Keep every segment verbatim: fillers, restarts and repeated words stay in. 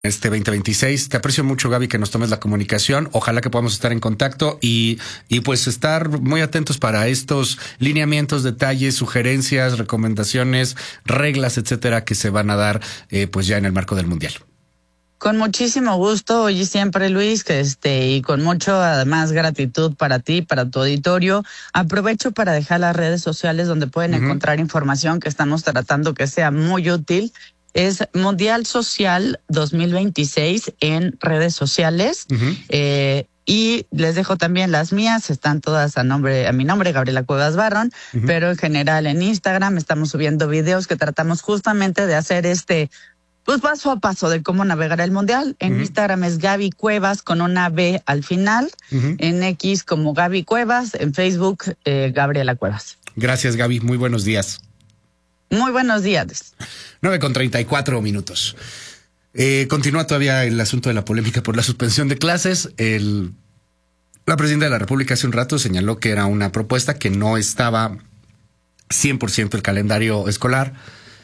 Este veinte veintiséis. Te aprecio mucho, Gaby, que nos tomes la comunicación. Ojalá que podamos estar en contacto y, y pues estar muy atentos para estos lineamientos, detalles, sugerencias, recomendaciones, reglas, etcétera, que se van a dar eh, pues ya en el marco del Mundial. Con muchísimo gusto, hoy y siempre, Luis, que este, y con mucho, además, gratitud para ti, para tu auditorio. Aprovecho para dejar las redes sociales donde pueden uh-huh. encontrar información que estamos tratando que sea muy útil. Es Mundial Social dos mil veintiséis en redes sociales. Uh-huh. Eh, y les dejo también las mías, están todas a nombre, a mi nombre, Gabriela Cuevas Barrón, uh-huh. pero en general en Instagram estamos subiendo videos que tratamos justamente de hacer este, pues paso a paso de cómo navegar el Mundial. En uh-huh. Instagram es Gaby Cuevas con una B al final, uh-huh. en X como Gaby Cuevas, en Facebook eh, Gabriela Cuevas. Gracias, Gaby, muy buenos días. Muy buenos días. nueve con treinta y cuatro minutos. Eh, continúa todavía el asunto de la polémica por la suspensión de clases. El, la presidenta de la República hace un rato señaló que era una propuesta que no estaba cien por ciento el calendario escolar.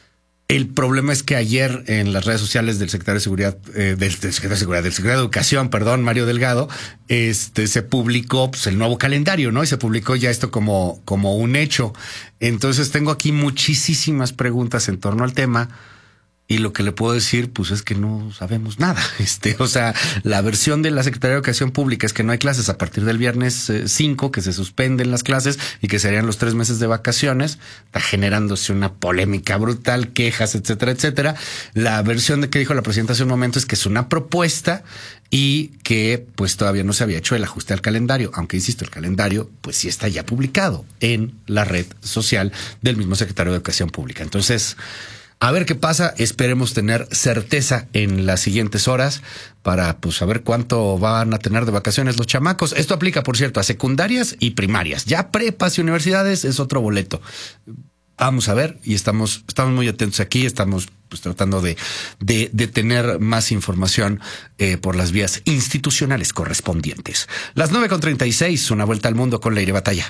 El problema es que ayer en las redes sociales del secretario de Seguridad, eh, del, del secretario de Seguridad, del secretario de Educación, perdón, Mario Delgado, este, se publicó pues, el nuevo calendario, ¿no? Y se publicó ya esto como, como un hecho. Entonces tengo aquí muchísimas preguntas en torno al tema. Y lo que le puedo decir, pues es que no sabemos nada. Este, o sea, la versión de la Secretaría de Educación Pública es que no hay clases a partir del viernes cinco, eh, que se suspenden las clases y que serían los tres meses de vacaciones. Está generándose una polémica brutal, quejas, etcétera, etcétera. La versión de que dijo la presidenta hace un momento es que es una propuesta y que pues todavía no se había hecho el ajuste al calendario, aunque insisto, el calendario pues sí está ya publicado en la red social del mismo secretario de Educación Pública. Entonces, a ver qué pasa, esperemos tener certeza en las siguientes horas para pues saber cuánto van a tener de vacaciones los chamacos. Esto aplica, por cierto, a secundarias y primarias. Ya prepas y universidades es otro boleto. Vamos a ver y estamos, estamos muy atentos aquí, estamos pues tratando de, de, de tener más información eh, por las vías institucionales correspondientes. Las nueve con treinta y seis, una vuelta al mundo con Leire Batalla.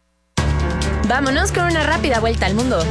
Vámonos con una rápida vuelta al mundo.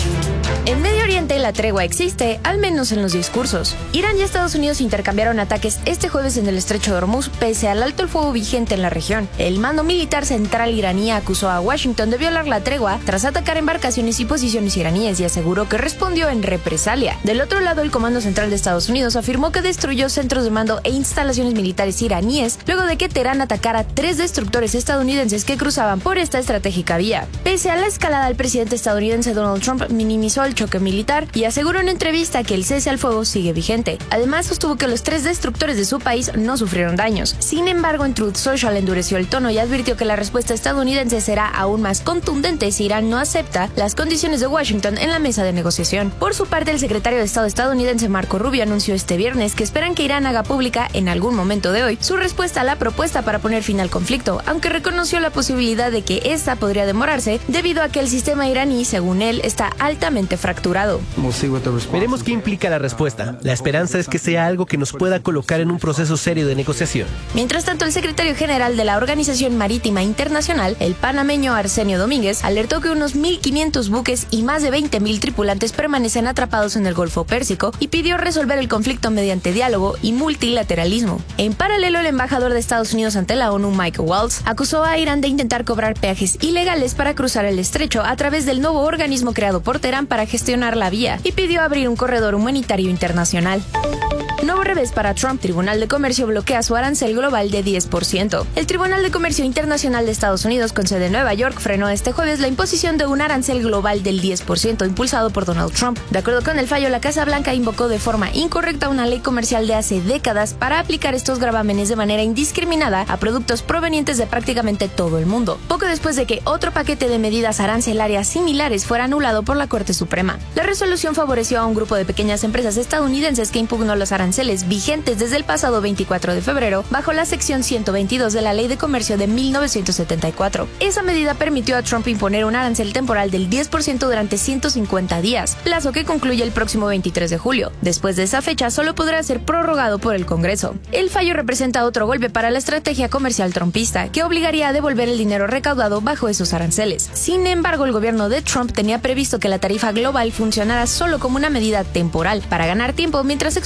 En Medio Oriente la tregua existe, al menos en los discursos. Irán y Estados Unidos intercambiaron ataques este jueves en el estrecho de Hormuz, pese al alto el fuego vigente en la región. El mando militar central iraní acusó a Washington de violar la tregua tras atacar embarcaciones y posiciones iraníes y aseguró que respondió en represalia. Del otro lado, el Comando Central de Estados Unidos afirmó que destruyó centros de mando e instalaciones militares iraníes luego de que Teherán atacara tres destructores estadounidenses que cruzaban por esta estratégica vía. Pese a la escalada, el presidente estadounidense Donald Trump minimizó el choque militar y aseguró en entrevista que el cese al fuego sigue vigente. Además, sostuvo que los tres destructores de su país no sufrieron daños. Sin embargo, en Truth Social endureció el tono y advirtió que la respuesta estadounidense será aún más contundente si Irán no acepta las condiciones de Washington en la mesa de negociación. Por su parte, el secretario de Estado estadounidense Marco Rubio anunció este viernes que esperan que Irán haga pública en algún momento de hoy su respuesta a la propuesta para poner fin al conflicto, aunque reconoció la posibilidad de que esta podría demorarse debido a que el sistema iraní, según él, está altamente fracturado. Veremos qué implica la respuesta. La esperanza es que sea algo que nos pueda colocar en un proceso serio de negociación. Mientras tanto, el secretario general de la Organización Marítima Internacional, el panameño Arsenio Domínguez, alertó que unos mil quinientos buques y más de veinte mil tripulantes permanecen atrapados en el Golfo Pérsico y pidió resolver el conflicto mediante diálogo y multilateralismo. En paralelo, el embajador de Estados Unidos ante la ONU, Mike Waltz, acusó a Irán de intentar cobrar peajes ilegales para cruzar el estrecho a través del nuevo organismo creado por Teherán para gestionar la vía y pidió abrir un corredor humanitario internacional. Nuevo revés para Trump. Tribunal de Comercio bloquea su arancel global de diez por ciento. El Tribunal de Comercio Internacional de Estados Unidos, con sede en Nueva York, frenó este jueves la imposición de un arancel global del diez por ciento impulsado por Donald Trump. De acuerdo con el fallo, la Casa Blanca invocó de forma incorrecta una ley comercial de hace décadas para aplicar estos gravámenes de manera indiscriminada a productos provenientes de prácticamente todo el mundo, poco después de que otro paquete de medidas arancelarias similares fuera anulado por la Corte Suprema. La resolución favoreció a un grupo de pequeñas empresas estadounidenses que impugnó los aranceles vigentes desde el pasado veinticuatro de febrero bajo la sección ciento veintidós de la Ley de Comercio de mil novecientos setenta y cuatro. Esa medida permitió a Trump imponer un arancel temporal del diez por ciento durante ciento cincuenta días, plazo que concluye el próximo veintitrés de julio. Después de esa fecha, solo podrá ser prorrogado por el Congreso. El fallo representa otro golpe para la estrategia comercial trumpista, que obligaría a devolver el dinero recaudado bajo esos aranceles. Sin embargo, el gobierno de Trump tenía previsto que la tarifa global funcionara solo como una medida temporal para ganar tiempo mientras exploraban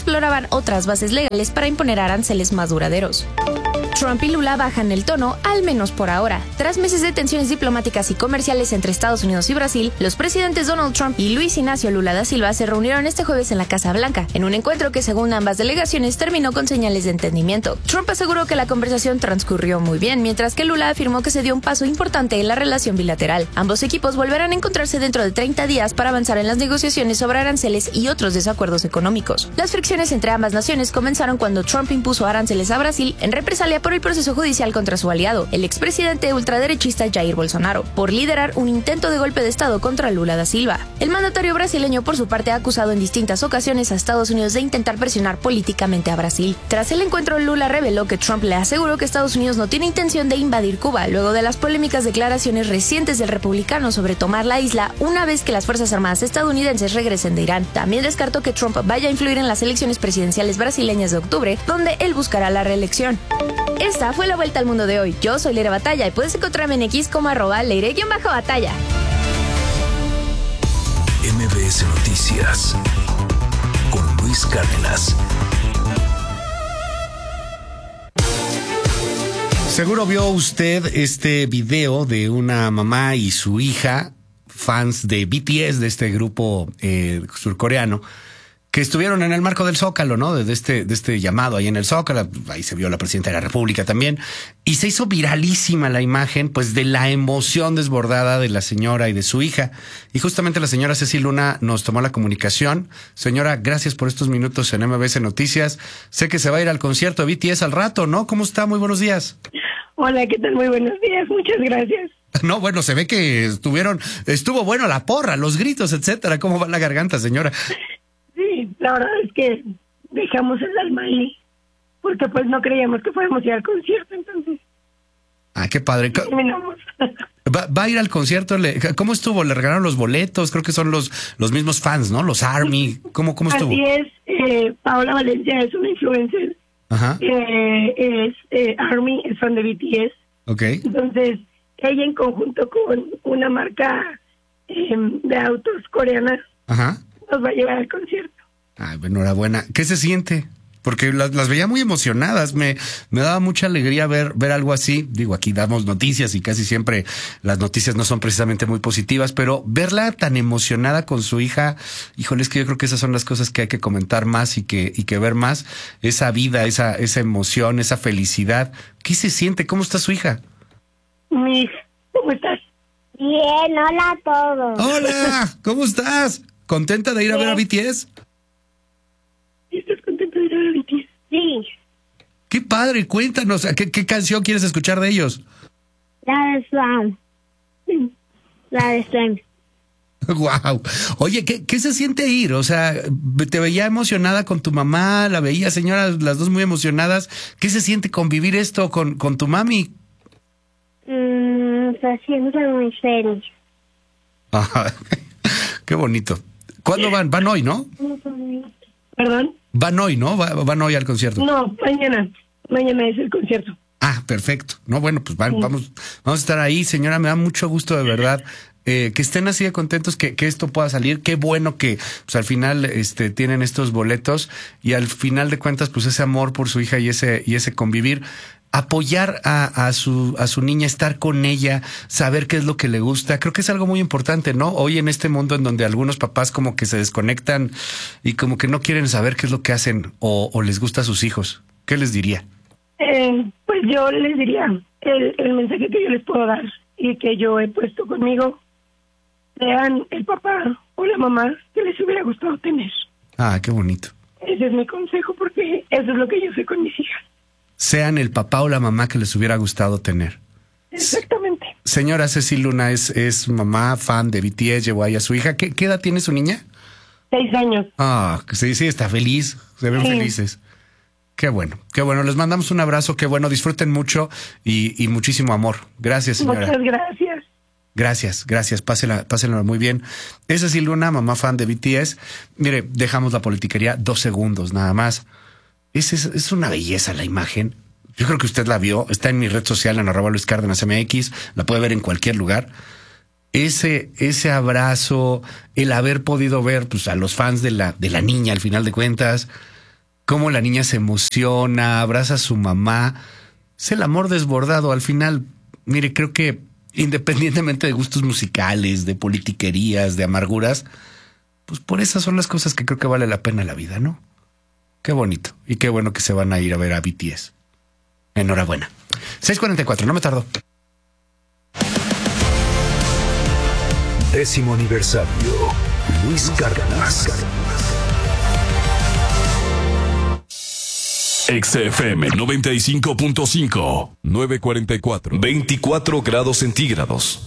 otras bases legales para imponer aranceles más duraderos. Trump y Lula bajan el tono, al menos por ahora. Tras meses de tensiones diplomáticas y comerciales entre Estados Unidos y Brasil, los presidentes Donald Trump y Luis Ignacio Lula da Silva se reunieron este jueves en la Casa Blanca, en un encuentro que según ambas delegaciones terminó con señales de entendimiento. Trump aseguró que la conversación transcurrió muy bien, mientras que Lula afirmó que se dio un paso importante en la relación bilateral. Ambos equipos volverán a encontrarse dentro de treinta días para avanzar en las negociaciones sobre aranceles y otros desacuerdos económicos. Las fricciones entre ambas naciones comenzaron cuando Trump impuso aranceles a Brasil en represalia por el proceso judicial contra su aliado, el expresidente ultraderechista Jair Bolsonaro, por liderar un intento de golpe de Estado contra Lula da Silva. El mandatario brasileño, por su parte, ha acusado en distintas ocasiones a Estados Unidos de intentar presionar políticamente a Brasil. Tras el encuentro, Lula reveló que Trump le aseguró que Estados Unidos no tiene intención de invadir Cuba, luego de las polémicas declaraciones recientes del republicano sobre tomar la isla una vez que las Fuerzas Armadas estadounidenses regresen de Irán. También descartó que Trump vaya a influir en las elecciones presidenciales brasileñas de octubre, donde él buscará la reelección. Esta fue la vuelta al mundo de hoy. Yo soy Leire Batalla y puedes encontrarme en X como arroba Leire-Batalla. M B S Noticias con Luis Cárdenas. Seguro vio usted este video de una mamá y su hija, fans de B T S, de este grupo eh, surcoreano, que estuvieron en el marco del Zócalo, ¿no? De este, de este llamado ahí en el Zócalo. Ahí se vio la presidenta de la República también. Y se hizo viralísima la imagen, pues, de la emoción desbordada de la señora y de su hija. Y justamente la señora Ceci Luna nos tomó la comunicación. Señora, gracias por estos minutos en M B S Noticias. Sé que se va a ir al concierto de B T S al rato, ¿no? ¿Cómo está? Muy buenos días. Hola, ¿qué tal? Muy buenos días. Muchas gracias. No, bueno, se ve que estuvieron, estuvo bueno la porra, los gritos, etcétera. ¿Cómo va la garganta, señora? Sí, la verdad es que dejamos el alma ahí, porque pues no creíamos que fuéramos a ir al concierto, entonces. Ah, qué padre. Terminamos. Va, va a ir al concierto. Le, ¿Cómo estuvo? ¿Le regalaron los boletos? Creo que son los los mismos fans, ¿no? Los ARMY. ¿Cómo, cómo estuvo? Así es. Eh, Paola Valencia es una influencer. Ajá. Eh, es eh, ARMY, es fan de B T S. Ok. Entonces, ella en conjunto con una marca eh, de autos coreana. Ajá. Nos va a llevar al concierto. Ay, enhorabuena. ¿Qué se siente? Porque las, las veía muy emocionadas. Me, me daba mucha alegría ver, ver algo así. Digo, aquí damos noticias y casi siempre las noticias no son precisamente muy positivas, pero verla tan emocionada con su hija, híjole, es que yo creo que esas son las cosas que hay que comentar más y que, y que ver más. Esa vida, esa, esa emoción, esa felicidad. ¿Qué se siente? ¿Cómo está su hija? Mi hija, ¿cómo estás? Bien, hola a todos. Hola, ¿cómo estás? ¿Contenta de ir a ver a B T S? ¿Estás contenta de ir a ver a B T S? Sí, Qué padre, cuéntanos, ¿qué, qué canción quieres escuchar de ellos? la de Slam. La de Slam. Wow. Oye, ¿qué, ¿qué se siente ir? O sea, te veía emocionada con tu mamá, la veía, señora, las dos muy emocionadas. ¿Qué se siente convivir esto con, con tu mami? Mm, se siente muy feliz. Ajá. Qué bonito. ¿Cuándo van? Van hoy, ¿no? ¿Perdón? Van hoy, ¿no? Va- Van hoy al concierto. No, mañana. Mañana es el concierto. Ah, perfecto. No, bueno, pues van- vamos, vamos a estar ahí, señora. Me da mucho gusto, de verdad, eh, que estén así de contentos, que, que esto pueda salir. Qué bueno que, pues, al final, este, tienen estos boletos y al final de cuentas, pues, ese amor por su hija y ese y ese convivir. Apoyar a, a su a su niña, estar con ella, saber qué es lo que le gusta, creo que es algo muy importante, ¿no? Hoy en este mundo en donde algunos papás como que se desconectan y como que no quieren saber qué es lo que hacen o, o les gusta a sus hijos, ¿qué les diría? Eh, pues yo les diría el, el mensaje que yo les puedo dar y que yo he puesto conmigo. Sean el papá o la mamá que les hubiera gustado tener. Ah, qué bonito. Ese es mi consejo porque eso es lo que yo sé con mis hijas. Sean el papá o la mamá que les hubiera gustado tener. Exactamente. Señora Ceci Luna es, es mamá, fan de B T S, llevó ahí a su hija. ¿Qué, qué edad tiene su niña? Seis años. Ah, sí, sí, está feliz. Se ven Sí. felices. Qué bueno, qué bueno. Les mandamos un abrazo, qué bueno. Disfruten mucho y, y muchísimo amor. Gracias, señora. Muchas gracias. Gracias, gracias. Pásenla, pásenla muy bien. Es Ceci Luna, mamá fan de B T S. Mire, dejamos la politiquería dos segundos nada más. Es, es, es una belleza la imagen. Yo creo que usted la vio. Está en mi red social, en arroba Luis Cárdenas M X. La puede ver en cualquier lugar. Ese, ese abrazo, el haber podido ver, pues, a los fans de la, de la niña al final de cuentas. cómo la niña se emociona, abraza a su mamá. Es el amor desbordado. Al final, mire, creo que independientemente de gustos musicales, de politiquerías, de amarguras, pues por esas son las cosas que creo que vale la pena la vida, ¿no? Qué bonito. Y qué bueno que se van a ir a ver a B T S. Enhorabuena. seis cuarenta y cuatro, no me tardo. Décimo aniversario. Luis Cárdenas. X F M noventa y cinco punto cinco. nueve cuarenta y cuatro. veinticuatro grados centígrados.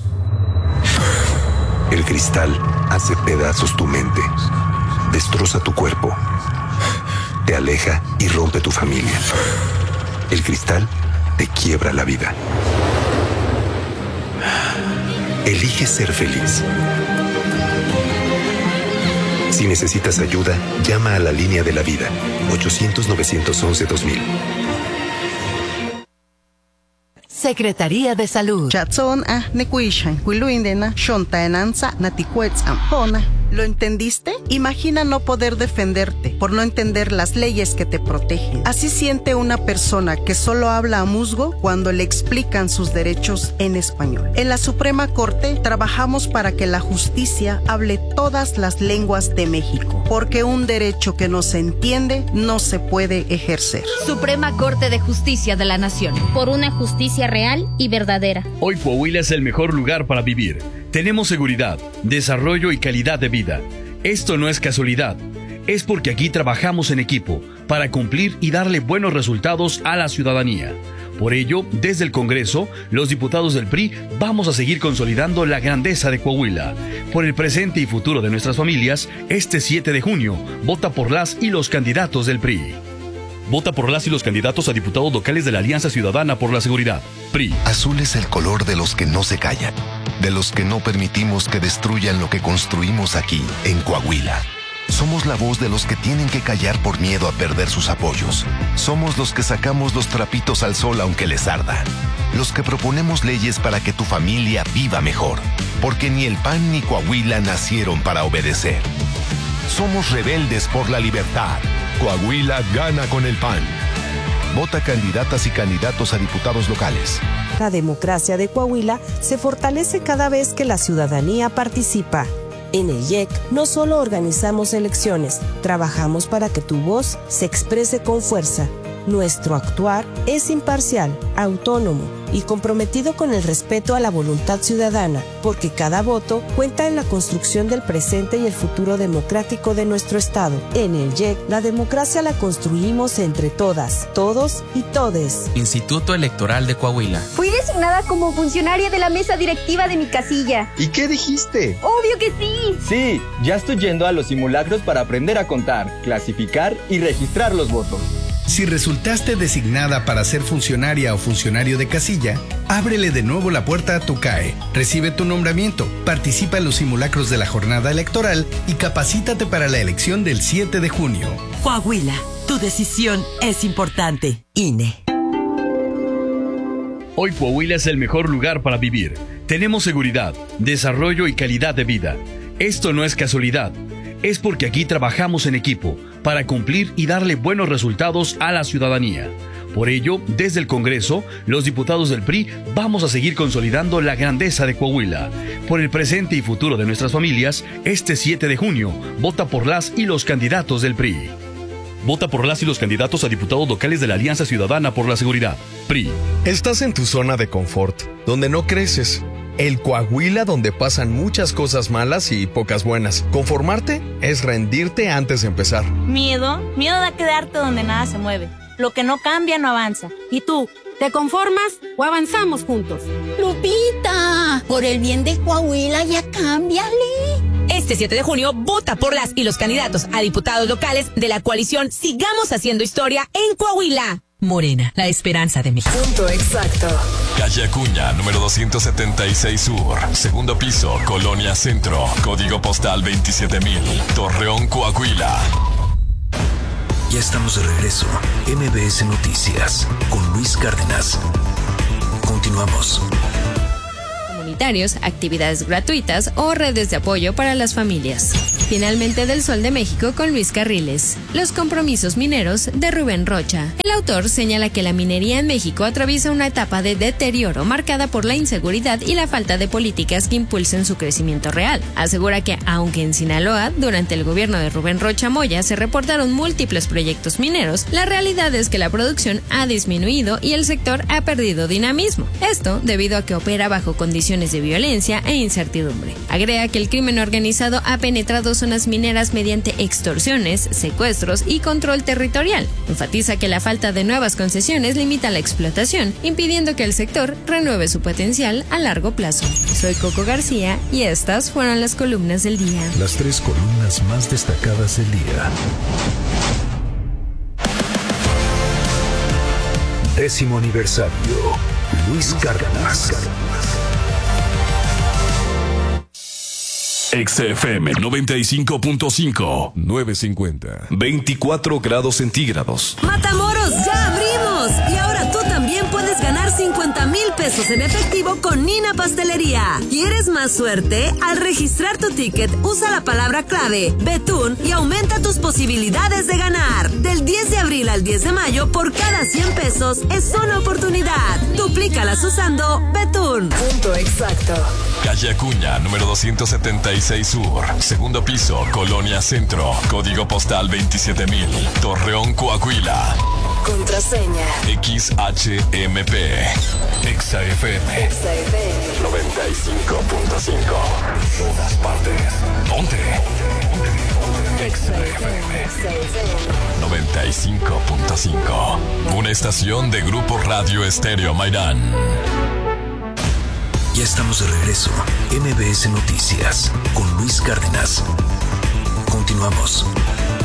El cristal hace pedazos tu mente. Destroza tu cuerpo. Te aleja y rompe tu familia. El cristal te quiebra la vida. Elige ser feliz. Si necesitas ayuda, llama a la línea de la vida. ochocientos, novecientos once, dos mil. Secretaría de Salud. Chatson a nekuishan, kuiluindena, shontaenanza, naticuetzam, pona. ¿Lo entendiste? Imagina no poder defenderte por no entender las leyes que te protegen. Así siente una persona que solo habla a musgo cuando le explican sus derechos en español. En la Suprema Corte trabajamos para que la justicia hable todas las lenguas de México, porque un derecho que no se entiende no se puede ejercer. Suprema Corte de Justicia de la Nación. Por una justicia real y verdadera. Hoy Coahuila es el mejor lugar para vivir. Tenemos seguridad, desarrollo y calidad de vida. Esto no es casualidad. Es porque aquí trabajamos en equipo para cumplir y darle buenos resultados a la ciudadanía. Por ello, desde el Congreso, los diputados del P R I vamos a seguir consolidando la grandeza de Coahuila. Por el presente y futuro de nuestras familias, este siete de junio, vota por las y los candidatos del P R I. Vota por las y los candidatos a diputados locales de la Alianza Ciudadana por la Seguridad. P R I. Azul es el color de los que no se callan, de los que no permitimos que destruyan lo que construimos aquí, en Coahuila. Somos la voz de los que tienen que callar por miedo a perder sus apoyos. Somos los que sacamos los trapitos al sol aunque les arda. Los que proponemos leyes para que tu familia viva mejor. Porque ni el P A N ni Coahuila nacieron para obedecer. Somos rebeldes por la libertad. Coahuila gana con el P A N. Vota candidatas y candidatos a diputados locales. La democracia de Coahuila se fortalece cada vez que la ciudadanía participa. En el I E C no solo organizamos elecciones, trabajamos para que tu voz se exprese con fuerza. Nuestro actuar es imparcial, autónomo y comprometido con el respeto a la voluntad ciudadana, porque cada voto cuenta en la construcción del presente y el futuro democrático de nuestro Estado. En el I E C, la democracia la construimos entre todas, todos y todes. Instituto Electoral de Coahuila. Fui designada como funcionaria de la mesa directiva de mi casilla. ¿Y qué dijiste? ¡Obvio que sí! Sí, ya estoy yendo a los simulacros para aprender a contar, clasificar y registrar los votos. Si resultaste designada para ser funcionaria o funcionario de casilla, ábrele de nuevo la puerta a tu C A E. Recibe tu nombramiento, participa en los simulacros de la jornada electoral y capacítate para la elección del siete de junio. Coahuila, tu decisión es importante. I N E. Hoy Coahuila es el mejor lugar para vivir. Tenemos seguridad, desarrollo y calidad de vida. Esto no es casualidad. Es porque aquí trabajamos en equipo para cumplir y darle buenos resultados a la ciudadanía. Por ello, desde el Congreso, los diputados del P R I vamos a seguir consolidando la grandeza de Coahuila. Por el presente y futuro de nuestras familias, este siete de junio, vota por las y los candidatos del P R I. Vota por las y los candidatos a diputados locales de la Alianza Ciudadana por la Seguridad. P R I. Estás en tu zona de confort, donde no creces. El Coahuila donde pasan muchas cosas malas y pocas buenas. Conformarte es rendirte antes de empezar. Miedo, miedo a quedarte donde nada se mueve. Lo que no cambia no avanza. ¿Y tú, te conformas o avanzamos juntos? Lupita, por el bien de Coahuila ya cámbiale. Este siete de junio, vota por las y los candidatos a diputados locales de la coalición Sigamos Haciendo Historia en Coahuila. Morena, la esperanza de México. Punto exacto. Calle Acuña, número doscientos setenta y seis Sur. Segundo piso, Colonia Centro. Código postal veintisiete mil. Torreón, Coahuila. Ya estamos de regreso. M B S Noticias con Luis Cárdenas. Continuamos. sanitarios, actividades gratuitas o redes de apoyo para las familias. Finalmente, del Sol de México con Luis Carriles. Los compromisos mineros de Rubén Rocha. El autor señala que la minería en México atraviesa una etapa de deterioro marcada por la inseguridad y la falta de políticas que impulsen su crecimiento real. Asegura que, aunque en Sinaloa, durante el gobierno de Rubén Rocha Moya, se reportaron múltiples proyectos mineros, la realidad es que la producción ha disminuido y el sector ha perdido dinamismo. Esto debido a que opera bajo condiciones de violencia e incertidumbre. Agrega que el crimen organizado ha penetrado zonas mineras mediante extorsiones, secuestros y control territorial. Enfatiza que la falta de nuevas concesiones limita la explotación, impidiendo que el sector renueve su potencial a largo plazo. Soy Coco García y estas fueron las columnas del día. Las tres columnas más destacadas del día. Décimo aniversario. Luis Cárdenas. X F M noventa y cinco punto cinco, nueve cincuenta, veinticuatro grados centígrados. Matamoros, ya abrimos. Y ahora tú también puedes ganar cincuenta mil pesos en efectivo con Nina Pastelería. ¿Quieres más suerte? Al registrar tu ticket, usa la palabra clave Betún y aumenta tus posibilidades de ganar. Del diez de abril al diez de mayo, por cada cien pesos es una oportunidad. Duplícalas usando Betún. Punto exacto. Calle Acuña, número doscientos setenta y seis Sur, segundo piso, Colonia Centro, código postal veintisiete mil, Torreón, Coahuila. Contraseña X H M P. Exa F M noventa y cinco punto cinco. Todas partes. Ponte. Exa F M noventa y cinco punto cinco. Una estación de Grupo Radio Estéreo Mairán. Ya estamos de regreso. M B S Noticias con Luis Cárdenas. Continuamos.